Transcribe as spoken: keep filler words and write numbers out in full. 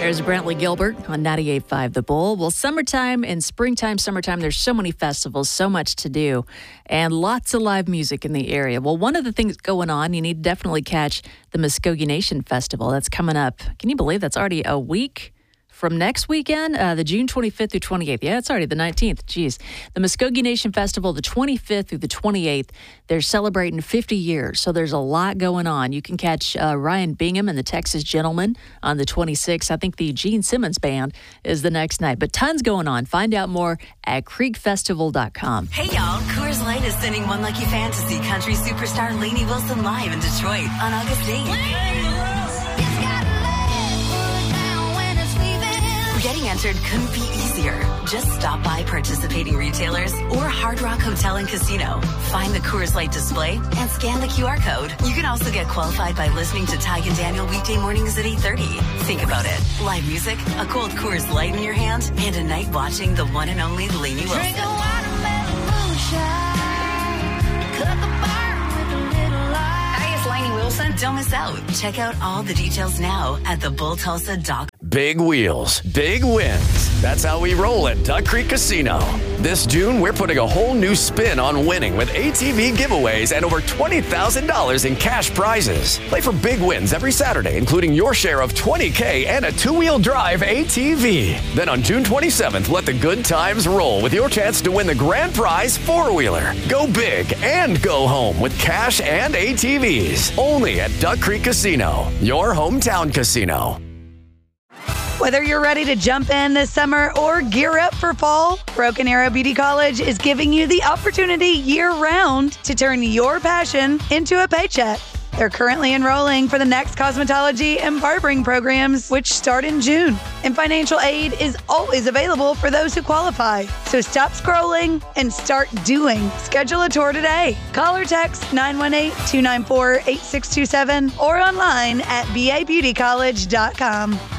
There's Brantley Gilbert on ninety-eight point five The Bull. Well, summertime and springtime, summertime, there's so many festivals, so much to do, and lots of live music in the area. Well, one of the things going on, you need to definitely catch the Muskogee Nation Festival. That's coming up. Can you believe that's already a week from next weekend, uh, the June twenty-fifth through twenty-eighth. Yeah, it's already the nineteenth. Jeez. The Muskogee Nation Festival, the twenty-fifth through the twenty-eighth. They're celebrating fifty years, so there's a lot going on. You can catch uh, Ryan Bingham and the Texas Gentlemen on the twenty-sixth. I think the Gene Simmons Band is the next night, but tons going on. Find out more at creek festival dot com. Hey, y'all. Coors Light is sending one lucky fan to see country superstar Lainey Wilson live in Detroit on August eighth. Getting entered couldn't be easier. Just stop by participating retailers or Hard Rock Hotel and Casino. Find the Coors Light display and scan the Q R code. You can also get qualified by listening to Ty and Daniel weekday mornings at eight thirty. Think about it. Live music, a cold Coors Light in your hand, and a night watching the one and only Lainey Wilson. Drink a watermelon moonshine. Cut the bar with a little light. Hi, it's Lainey Wilson. Don't miss out. Check out all the details now at the bull tulsa dot com. Big wheels, big wins. That's how we roll at Duck Creek Casino. This June, we're putting a whole new spin on winning with A T V giveaways and over twenty thousand dollars in cash prizes. Play for big wins every Saturday, including your share of twenty K and a two-wheel drive A T V. Then on June twenty-seventh, let the good times roll with your chance to win the grand prize four-wheeler. Go big and go home with cash and A T Vs. Only at Duck Creek Casino, your hometown casino. Whether you're ready to jump in this summer or gear up for fall, Broken Arrow Beauty College is giving you the opportunity year-round to turn your passion into a paycheck. They're currently enrolling for the next cosmetology and barbering programs, which start in June. And financial aid is always available for those who qualify. So stop scrolling and start doing. Schedule a tour today. Call or text nine one eight, two nine four, eight six two seven or online at b a beauty college dot com.